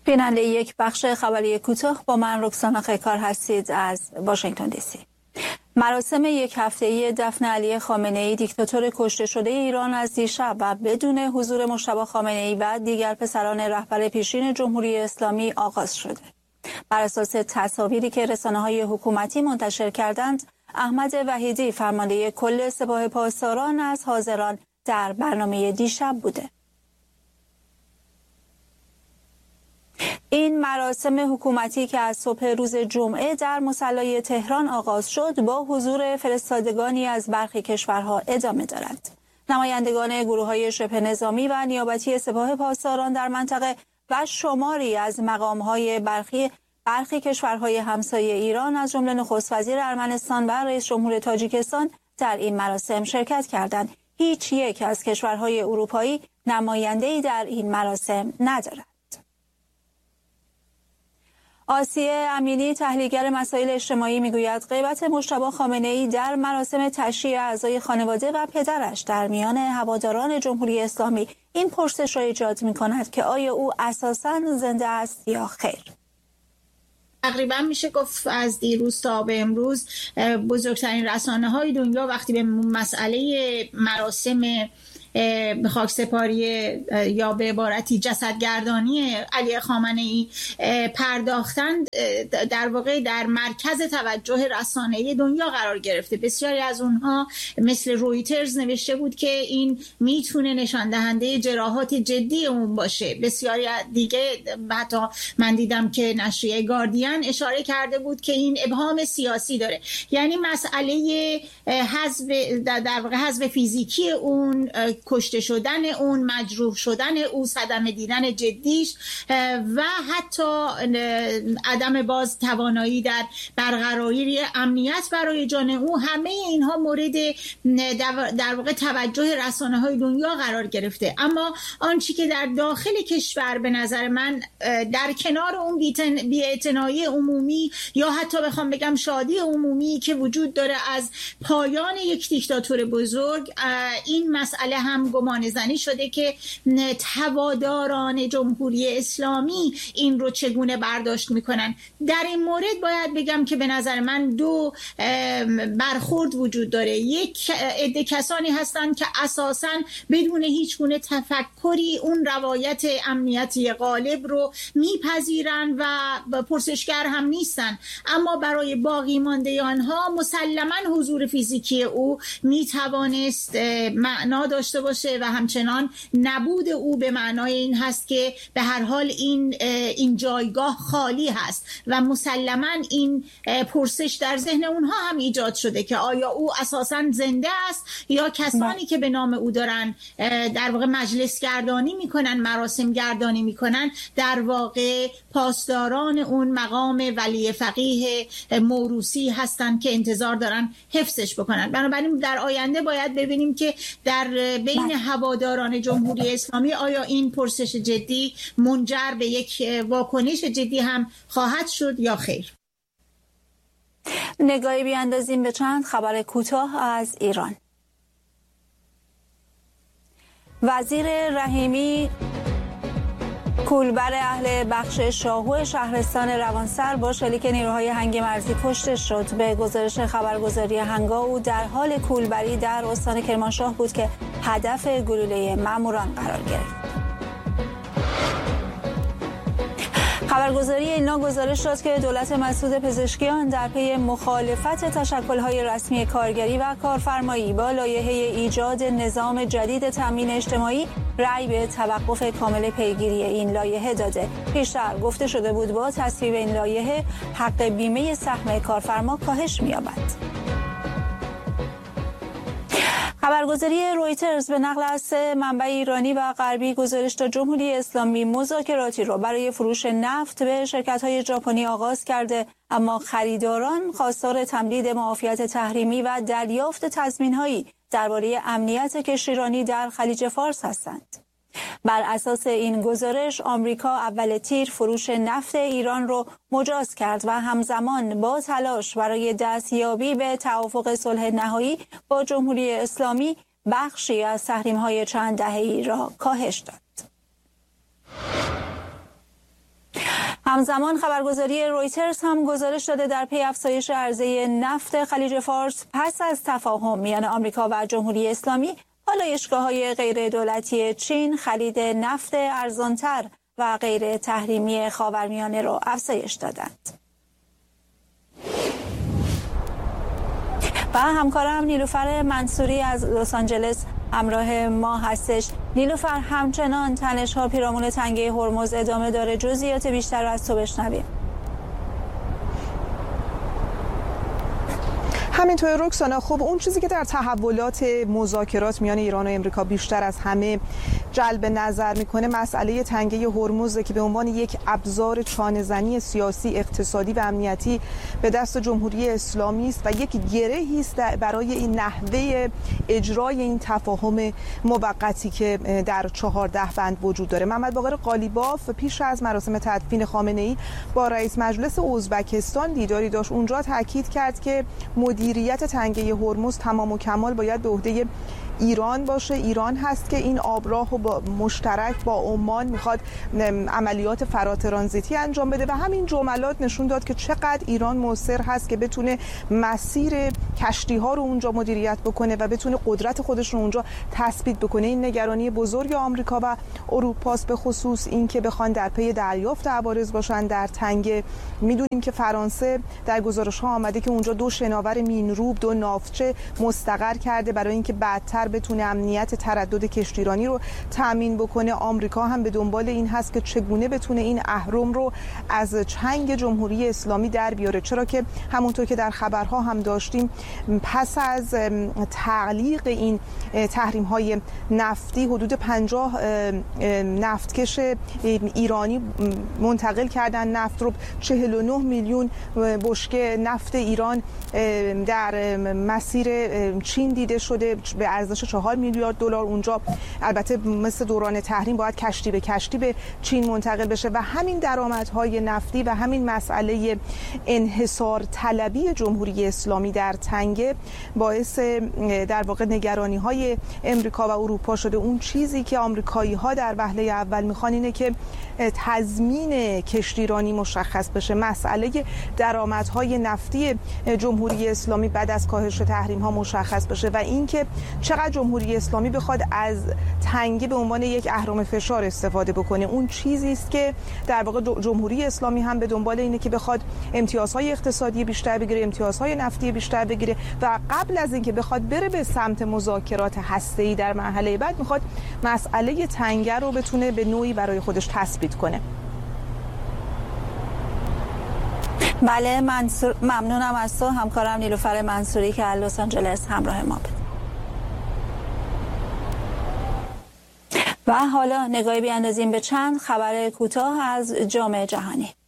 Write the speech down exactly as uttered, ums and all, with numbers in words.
بیننده یک بخش خبری کوتاه با من رکسانا خیکار هستید از واشنگتن دی سی. مراسم یک هفته‌ای دفن علی خامنه‌ای دیکتاتور کشته شده ایران از دیشب و بدون حضور مجتبی خامنه‌ای و دیگر پسران رهبر پیشین جمهوری اسلامی آغاز شده. بر اساس تصاویری که رسانه‌های حکومتی منتشر کردند، احمد وحیدی فرمانده کل سپاه پاسداران از حاضران در برنامه دیشب بوده. این مراسم حکومتی که از صبح روز جمعه در مصلی تهران آغاز شد با حضور فرستادگانی از برخی کشورها ادامه دارد. نمایندگان گروه‌های شبه نظامی و نیابتی سپاه پاسداران در منطقه و شماری از مقام‌های برخی برخی کشورهای همسایه ایران از جمله نخست وزیر ارمنستان و رئیس جمهور تاجیکستان در این مراسم شرکت کردند. هیچ یک از کشورهای اروپایی نماینده‌ای در این مراسم ندارد. آسیه امینی تحلیلگر مسائل اجتماعی میگوید غیبت مجتبی خامنه‌ای در مراسم تشییع اعضای خانواده و پدرش در میان هواداران جمهوری اسلامی این پرسش را ایجاد می‌کند که آیا او اساساً زنده است یا خیر. تقریبا میشه گفت از دیروز تا به امروز بزرگترین رسانه‌های دنیا وقتی به مسئله مراسم به خاکسپاری یا به عبارتی جسدگردانی علی خامنه‌ای پرداختند، در واقع در مرکز توجه رسانه‌ای دنیا قرار گرفته. بسیاری از اونها مثل رویترز نوشته بود که این میتونه نشان دهنده جراحات جدی اون باشه. بسیاری دیگه حتی من دیدم که نشریه گاردین اشاره کرده بود که این ابهام سیاسی داره، یعنی مسئله حذف در واقع حذف فیزیکی اون، کشته شدن اون، مجروح شدن او، صدمه دیدن جدیش و حتی عدم باز توانایی در برقراری امنیت برای جان او، همه اینها مورد در واقع توجه رسانه‌های دنیا قرار گرفته. اما آنچه که در داخل کشور به نظر من در کنار اون بی‌اعتنایی عمومی یا حتی بخوام بگم شادی عمومی که وجود داره از پایان یک دیکتاتور بزرگ، این مسئله هم گمان زنی شده که هواداران جمهوری اسلامی این رو چگونه برداشت میکنن. در این مورد باید بگم که به نظر من دو برخورد وجود داره. یک عده کسانی هستند که اساساً بدون هیچ گونه تفکری اون روایت امنیتی غالب رو میپذیرن و پرسشگر هم نیستن، اما برای باقی مانده آنها مسلماً حضور فیزیکی او میتوانست معنا داشته باشه و همچنان نبود او به معنای این هست که به هر حال این این جایگاه خالی هست و مسلماً این پرسش در ذهن اونها هم ایجاد شده که آیا او اساساً زنده است یا کسانی که به نام او دارن در واقع مجلس گردانی میکنن، مراسم گردانی میکنن، در واقع پاسداران اون مقام ولی فقیه موروثی هستن که انتظار دارن حفظش بکنن. بنابراین در آینده باید ببینیم که در بین هواداران جمهوری اسلامی آیا این پرسش جدی منجر به یک واکنش جدی هم خواهد شد یا خیر. نگاهی بیاندازیم به چند خبر کوتاه از ایران. وزیر رحیمی کولبر اهل بخش شاهو شهرستان روانسر با شلیک نیروهای هنگ مرزی کشته شد. به گزارش خبرگزاری هنگا او در حال کولبری در استان کرمانشاه بود که هدف گلوله ماموران قرار گرفت. خبرگزاری ایلنا گزارش داد که دولت مسعود پزشکیان در پی مخالفت تشکل‌های رسمی کارگری و کارفرمایی با لایحه ایجاد نظام جدید تامین اجتماعی رأی به توقف کامل پیگیری این لایحه داده. پیشتر گفته شده بود با تصویب این لایحه حق بیمه سهم کارفرما کاهش می‌یابد. خبرگزاری رویترز به نقل از سه منبع ایرانی و غربی گزارش داد جمهوری اسلامی مذاکراتی را برای فروش نفت به شرکت‌های ژاپنی آغاز کرده، اما خریداران خواستار تمدید معافیت تحریمی و دریافت تضمین‌هایی درباره امنیت کشتیرانی در خلیج فارس هستند. بر اساس این گزارش آمریکا اول تیر فروش نفت ایران را مجاز کرد و همزمان با تلاش برای دستیابی به توافق صلح نهایی با جمهوری اسلامی بخشی از تحریم‌های چند دهه‌ای را کاهش داد. همزمان خبرگزاری رویترز هم گزارش داده در پی افزایش عرضه نفت خلیج فارس پس از تفاهم میان آمریکا و جمهوری اسلامی، پالایشگاه‌های غیر دولتی چین خرید نفت ارزانتر و غیر تحریمی خاورمیانه را افزایش دادند. و همکارم نیلوفر منصوری از لس آنجلس همراه ما هستش. نیلوفر، همچنان تنش‌ها پیرامون تنگه هرمز ادامه داره، جزئیات بیشتر رو از تو بشنویم. همینطور رکسانا، خب اون چیزی که در تحولات مذاکرات میان ایران و امریکا بیشتر از همه جلب نظر میکنه مسئله تنگه هرمز که به عنوان یک ابزار چانه‌زنی سیاسی، اقتصادی و امنیتی به دست جمهوری اسلامی است و یک گرهی است برای این نحوه اجرای این تفاهم موقتی که در چهارده بند وجود داره. محمد باقر قالیباف پیش از مراسم تدفین خامنه‌ای با رئیس مجلس ازبکستان دیداری داشت. اونجا تاکید کرد که مدیریت تنگه هرمز تمام و کمال باید به عهده ایران باشه. ایران هست که این آبراه با مشترک با عمان میخواد عملیات فراترانزیتی انجام بده و همین جملات نشون داد که چقدر ایران مصر هست که بتونه مسیر کشتی ها رو اونجا مدیریت بکنه و بتونه قدرت خودش رو اونجا تثبیت بکنه. این نگرانی بزرگ آمریکا و اروپا است، به خصوص این که بخوان در پی دریافت عوارض باشن در تنگه. میدونیم که فرانسه در گزارش ها آمده که اونجا دو شناور مینروب، دو ناوچه مستقر کرده برای اینکه بعدتر بتونه امنیت تردد کشتیرانی رو تامین بکنه. آمریکا هم به دنبال این هست که چگونه بتونه این اهرم رو از چنگ جمهوری اسلامی در بیاره، چرا که همونطور که در خبرها هم داشتیم پس از تعلیق این تحریم های نفتی حدود پنجاه نفتکش ایرانی منتقل کردن نفت رو. چهل و نه میلیون بشکه نفت ایران در مسیر چین دیده شده به ارزش چهار میلیارد دلار. اونجا البته مثل دوران تحریم باید کشتی به کشتی به چین منتقل بشه و همین درآمدهای نفتی و همین مسئله انحصار طلبی جمهوری اسلامی در تنگه باعث در واقع نگرانی های امریکا و اروپا شده. اون چیزی که آمریکایی ها در وهله اول میخوان اینه که تضمین کشتیرانی مشخص بشه، مسئله درآمدهای نفتی جمهوری اسلامی بعد از کاهش تحریم ها مشخص بشه و اینکه چقدر جمهوری اسلامی بخواد از تنگه به عنوان یک اهرم فشار استفاده بکنه. اون چیزی است که در واقع جمهوری اسلامی هم به دنبال اینه که بخواد امتیازهای اقتصادی بیشتر بگیره، امتیازهای نفتی بیشتر بگیره و قبل از اینکه بخواد بره به سمت مذاکرات هسته‌ای در مرحله بعد میخواد مسئله تنگه رو بتونه به نوعی برای خودش تثبیت کنه. بله، منصور، ممنونم از تو همکارم نیلوفر منصوری که از لس آنجلس همراه ما بود. و حالا نگاهی بیاندازیم به چند خبر کوتاه از جامعه جهانی.